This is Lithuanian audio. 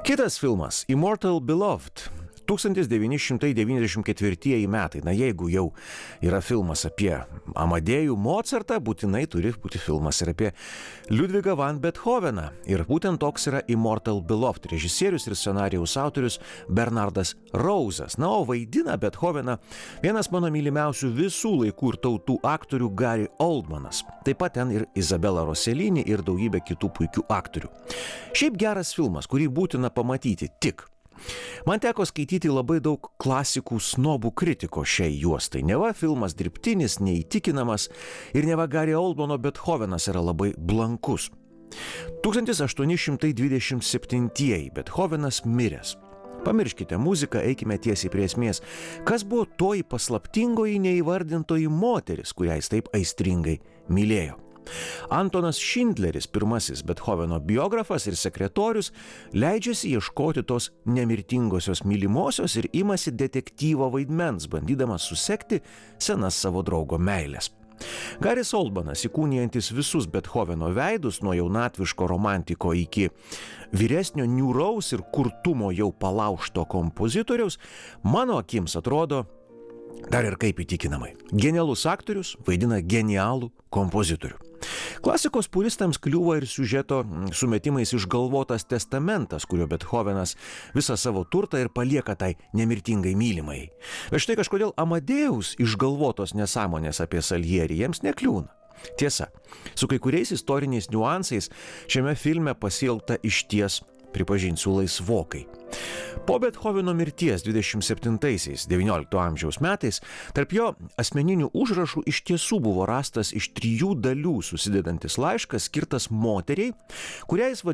Kitas filmas Immortal Beloved. 1994 metai. Na, jeigu jau yra filmas apie Amadėjų Mocartą, būtinai turi būti filmas ir apie Liudvigą van Bethoveną. Ir būtent toks yra Immortal Beloved. Režisierius ir scenarijaus autorius Bernardas Rausas. Na, o vaidina Bethoveną vienas mano mylimiausių visų laikų ir tautų aktorių Gary Oldmanas. Taip pat ten ir Izabela Rossellini ir daugybė kitų puikių aktorių. Šiaip geras filmas, kurį būtina pamatyti tik. Man teko skaityti labai daug klasikų snobų kritiko šiai juostai. Neva filmas dirbtinis, neįtikinamas ir neva Gary Oldmano Bethovenas yra labai blankus. 1827 Bethovenas miręs. Pamirškite muziką, eikime tiesiai prie esmės. Kas buvo toji paslaptingoji neįvardintoji moteris, kurią jis taip aistringai mylėjo? Antonas Šindleris, pirmasis Bethoveno biografas ir sekretorius, leidžiasi ieškoti tos nemirtingosios mylimosios ir imasi detektyvo vaidmens, bandydamas susekti senas savo draugo meilės. Garis Oldmanas, įkūnijantis visus Bethoveno veidus, nuo jaunatviško romantiko iki vyresnio niūraus ir kurtumo jau palaužto kompozitoriaus, mano akims atrodo dar ir kaip įtikinamai. Genialus aktorius vaidina genialų kompozitorių. Klasikos puristams kliūva ir siužeto sumetimais išgalvotas testamentas, kurio Bethovenas visą savo turtą ir palieka tai nemirtingai mylimai. Bet štai kažkodėl Amadėjaus išgalvotos nesąmonės apie Saljerį jiems nekliūna. Tiesa, su kai kuriais istoriniais niuansais šiame filme pasielgta išties, pripažinsiu, laisvokai. Po Bethoveno mirties 27-19 amžiaus metais tarp jo asmeninių užrašų iš tiesų buvo rastas iš 3 dalių susidedantis laiškas skirtas moteriai, kurią jis vadino